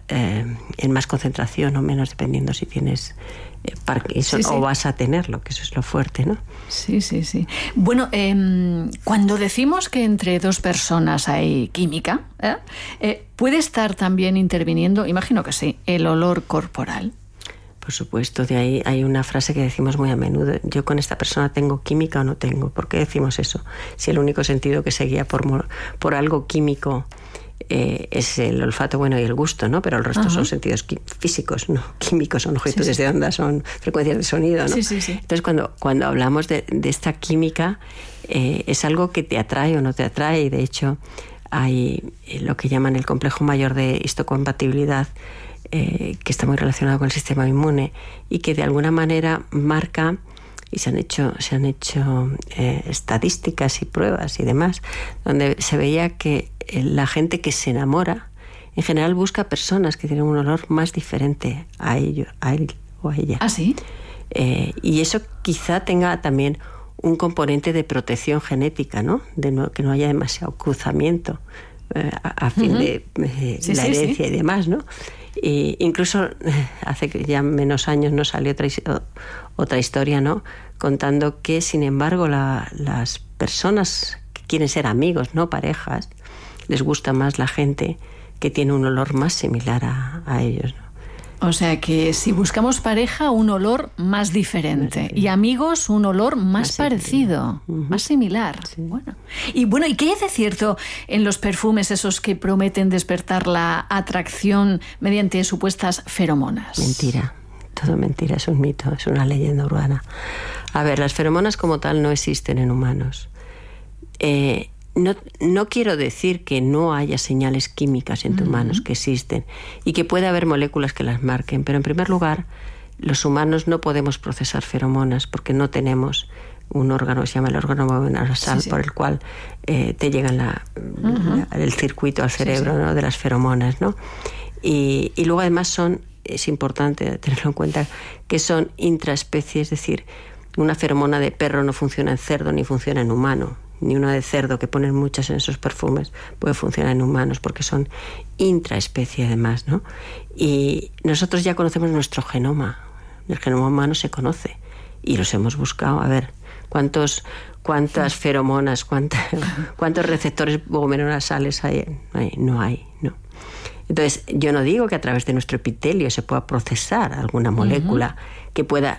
en más concentración o menos, dependiendo si tienes Parkinson o vas a tenerlo, que eso es lo fuerte, ¿no? Sí. Bueno, cuando decimos que entre dos personas hay química, ¿puede estar también interviniendo, imagino que sí, el olor corporal? Por supuesto, de ahí hay una frase que decimos muy a menudo: yo con esta persona tengo química o no tengo. ¿Por qué decimos eso? Si el único sentido que se guía por algo químico es el olfato, bueno, y el gusto, ¿no? Pero el resto son sentidos físicos, no químicos, son longitudes de onda, son frecuencias de sonido, ¿no? Sí. Entonces, cuando hablamos de esta química, es algo que te atrae o no te atrae, y de hecho hay lo que llaman el complejo mayor de histocompatibilidad, que está muy relacionado con el sistema inmune y que de alguna manera marca, y se han hecho estadísticas y pruebas y demás, donde se veía que la gente que se enamora en general busca personas que tienen un olor más diferente a él o a ella. ¿Ah, sí? Y eso quizá tenga también un componente de protección genética, ¿no? Que no haya demasiado cruzamiento a fin de la herencia y demás, ¿no? Y incluso hace ya menos años nos salió otra historia, ¿no? Contando que, sin embargo, las personas que quieren ser amigos, no parejas, les gusta más la gente que tiene un olor más similar a ellos, ¿no? O sea que si buscamos pareja, un olor más diferente, y amigos, un olor más parecido, más similar. Sí. ¿Y qué hay de cierto en los perfumes esos que prometen despertar la atracción mediante supuestas feromonas? Mentira, todo mentira, es un mito, es una leyenda urbana. A ver, las feromonas como tal no existen en humanos. No quiero decir que no haya señales químicas en tus manos, que existen, y que puede haber moléculas que las marquen, pero en primer lugar, los humanos no podemos procesar feromonas porque no tenemos un órgano que se llama el órgano nasal, por el cual te llegan el circuito al cerebro, ¿no? De las feromonas, ¿no? Y luego además es importante tenerlo en cuenta, que son intraespecie, es decir, una feromona de perro no funciona en cerdo ni funciona en humano, ni una de cerdo, que ponen muchas en esos perfumes, puede funcionar en humanos, porque son intraespecie además, ¿no? Y nosotros ya conocemos nuestro genoma. El genoma humano se conoce y los hemos buscado. A ver, ¿cuántas feromonas, cuántos receptores vomeronasales hay? No hay, no. Entonces, yo no digo que a través de nuestro epitelio se pueda procesar alguna molécula que pueda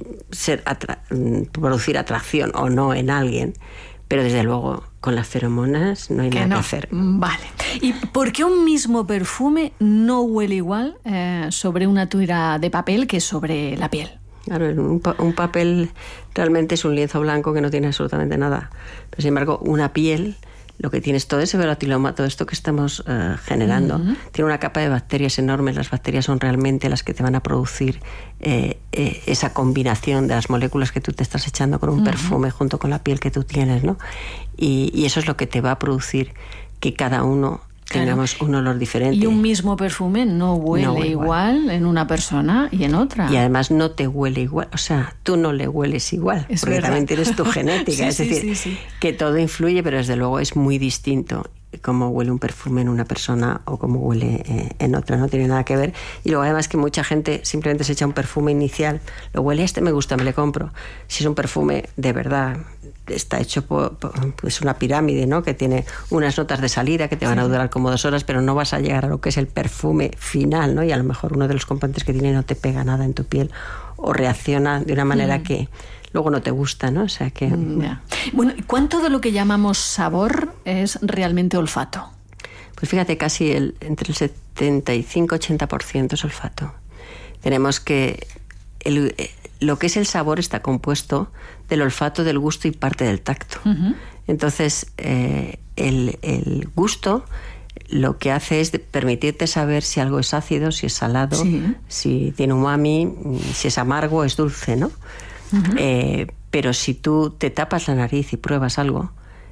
producir atracción o no en alguien, pero desde luego con las feromonas no hay nada que hacer. Vale. ¿Y por qué un mismo perfume no huele igual sobre una tira de papel que sobre la piel? Claro, un papel realmente es un lienzo blanco que no tiene absolutamente nada. Pero sin embargo, una piel, lo que tiene es todo ese volatiloma, todo esto que estamos generando, tiene una capa de bacterias enormes. Las bacterias son realmente las que te van a producir esa combinación de las moléculas que tú te estás echando con un perfume junto con la piel que tú tienes, ¿no? Y eso es lo que te va a producir que cada uno tengamos un olor diferente. Y un mismo perfume no huele igual en una persona y en otra. Y además no te huele igual, o sea, tú no le hueles igual, porque también tienes tu genética, es decir, que todo influye, pero desde luego es muy distinto cómo huele un perfume en una persona o cómo huele en otra, no tiene nada que ver. Y luego además que mucha gente simplemente se echa un perfume inicial, lo huele, me gusta, me le compro. Si es un perfume de verdad, está hecho por pues una pirámide, ¿no? Que tiene unas notas de salida que te van a durar como 2 horas, pero no vas a llegar a lo que es el perfume final, ¿no? Y a lo mejor uno de los componentes que tiene no te pega nada en tu piel o reacciona de una manera que luego no te gusta, ¿no? O sea que... Bueno, ¿cuánto de lo que llamamos sabor es realmente olfato? Pues fíjate, casi entre el 75-80% es olfato. Tenemos que... lo que es el sabor está compuesto del olfato, del gusto y parte del tacto. Entonces, el gusto lo que hace es permitirte saber si algo es ácido, si es salado, si tiene umami, si es amargo, es dulce, ¿no? Pero si tú te tapas la nariz y pruebas algo,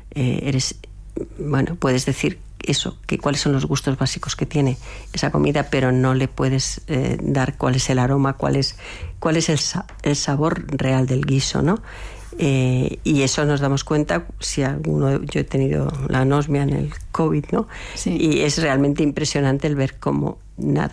puedes decir eso, cuáles son los gustos básicos que tiene esa comida, pero no le puedes dar cuál es el aroma, cuál es el sabor real del guiso, ¿no? Y eso nos damos cuenta si yo he tenido la anosmia en el COVID, ¿no? Y es realmente impresionante el ver cómo nada